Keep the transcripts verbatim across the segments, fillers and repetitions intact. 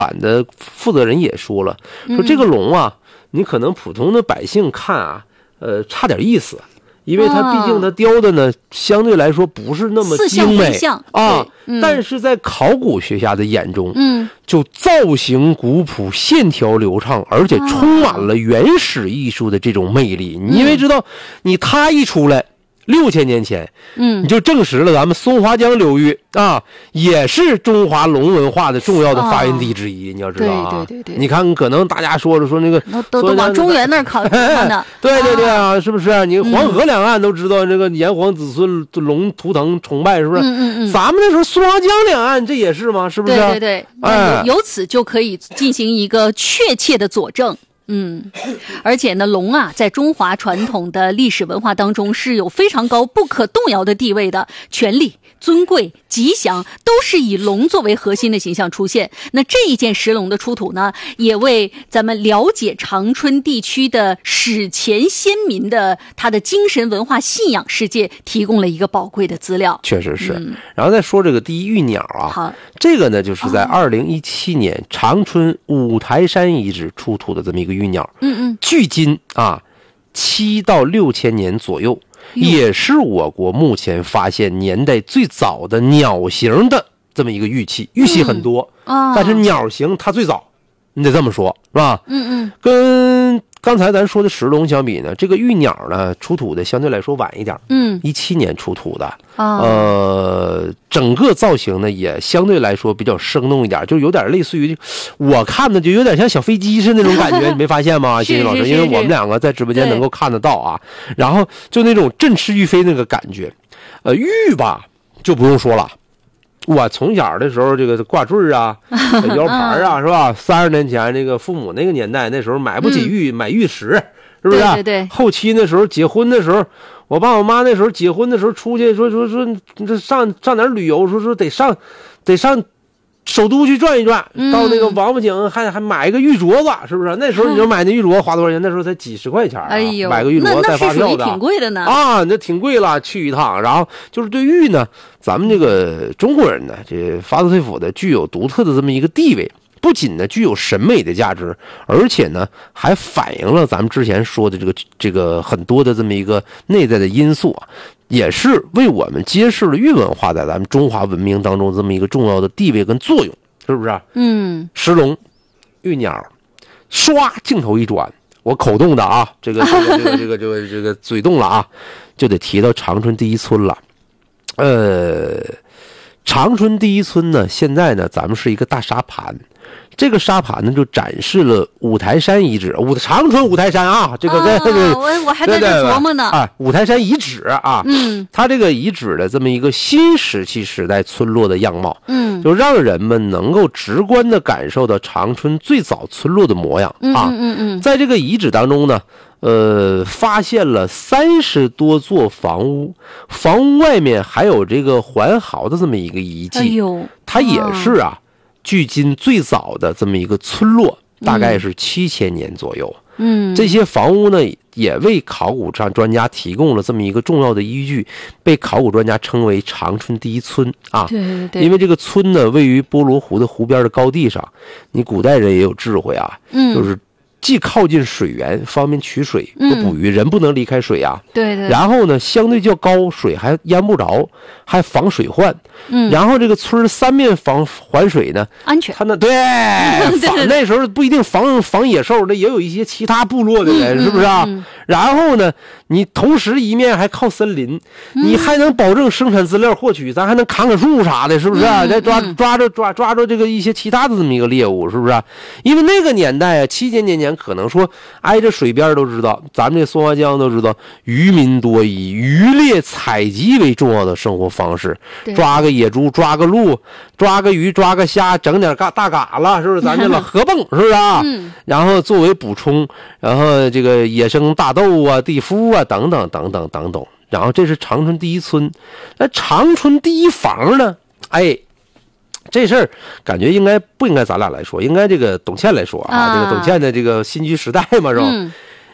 版的负责人也说了，说这个龙啊，你可能普通的百姓看啊，呃，差点意思。因为它毕竟它雕的呢，啊、相对来说不是那么精美啊，嗯、但是在考古学家的眼中，嗯，就造型古朴、线条流畅，而且充满了原始艺术的这种魅力。啊、你因为知道，你它一出来。六千年前，嗯，你就证实了咱们松花江流域啊，也是中华龙文化的重要的发源地之一。哦、你要知道啊， 对对对对， 你看，可能大家说着说那个， 都都往中原那儿考呢。 对对对啊，是不是？你黄河两岸都知道这个炎黄子孙龙图腾崇拜，是不是？嗯嗯嗯。咱们那时候松花江两岸这也是吗？是不是？ 对对对，哎，由此就可以进行一个确切的佐证。嗯，而且呢，龙啊，在中华传统的历史文化当中是有非常高、不可动摇的地位的，权力、尊贵、吉祥都是以龙作为核心的形象出现。那这一件石龙的出土呢，也为咱们了解长春地区的史前先民的他的精神文化信仰世界提供了一个宝贵的资料。 确实是。嗯、然后再说这个第一玉鸟啊，好，这个呢就是在二零一七年长春五台山遗址出土的这么一个玉鸟，嗯嗯，距今啊七到六千年左右，也是我国目前发现年代最早的鸟形的这么一个玉器。玉器很多，嗯哦、但是鸟形它最早，你得这么说，是吧？嗯嗯，跟刚才咱说的石龙相比呢，这个玉鸟呢出土的相对来说晚一点，嗯，一七年出土的，哦、呃，整个造型呢也相对来说比较生动一点，就有点类似于我看的就有点像小飞机是那种感觉，你没发现吗？欣欣老师，因为我们两个在直播间能够看得到啊，然后就那种振翅欲飞那个感觉，呃，玉吧就不用说了。我从小的时候，这个挂坠啊、腰牌啊，是吧？三十年前这个父母那个年代，那时候买不起玉，嗯、买玉石，是不是？ 对对对。 后期那时候结婚的时候，我爸我妈那时候结婚的时候出去说说说，这上上哪儿旅游，说说得上，得上首都去转一转，嗯、到那个王府井还还买一个玉镯子，是不是？那时候你就买那玉镯花多少钱？那时候才几十块钱、啊，哎呦，买个玉镯带发票的， 挺贵的呢。 啊，那挺贵了，去一趟。然后就是对玉呢，咱们这个中国人呢，这发自肺腑的具有独特的这么一个地位。不仅呢具有审美的价值，而且呢还反映了咱们之前说的这个这个很多的这么一个内在的因素啊，也是为我们揭示了玉文化在咱们中华文明当中这么一个重要的地位跟作用，是不是？嗯，石龙、玉鸟，唰镜头一转，我口动的啊，这个这个这个这个这个这个嘴动了啊，就得提到长春第一村了，呃。长春第一村呢，现在呢，咱们是一个大沙盘，这个沙盘呢就展示了五台山遗址，五长春五台山啊，这个跟、啊、这个我我还在这琢磨呢啊，五台山遗址啊，嗯，它这个遗址的这么一个新石器时代村落的样貌，嗯，就让人们能够直观的感受到长春最早村落的模样啊，嗯嗯嗯，在这个遗址当中呢。呃，发现了三十多座房屋，房屋外面还有这个环壕的这么一个遗迹。哎呦，它也是啊，距今最早的这么一个村落，大概是七千年左右。嗯，这些房屋呢，也为考古上专家提供了这么一个重要的依据，被考古专家称为长春第一村啊。对对对，因为这个村呢，位于波罗湖的湖边的高地上，你古代人也有智慧啊，嗯，就是。既靠近水源，方便取水和捕鱼，嗯、人不能离开水啊。对对。然后呢，相对较高，水还淹不着，还防水患。嗯。然后这个村三面防环水呢， 安全。 他那对，防那时候不一定防防野兽，那也有一些其他部落的人，嗯、是不是啊？嗯、然后呢，你同时一面还靠森林，嗯、你还能保证生产资料获取，咱还能砍砍树啥的，是不是啊？再、嗯、抓抓着抓抓着这个一些其他的这么一个猎物，是不是啊？因为那个年代啊，七千年前。可能说挨着水边都知道，咱们这松花江都知道，渔民多以渔猎采集为重要的生活方式，抓个野猪，抓个鹿，抓个鱼，抓个虾，整点大大嘎了，是不是？咱这老河蚌，是不是啊？嗯。然后作为补充，然后这个野生大豆啊、地夫啊等等等等等等。然后这是长春第一村，那长春第一房呢？哎。这事儿感觉应该不应该咱俩来说，应该这个董倩来说啊，啊这个董倩的这个新居时代嘛，是吧？嗯、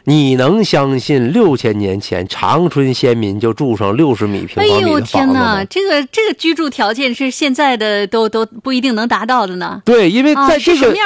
你能相信六千年前长春先民就住上六十米平方米的房子吗？ 哎呦天哪，这个这个居住条件是现在的都都不一定能达到的呢。 对，因为在这个、 啊、是什么样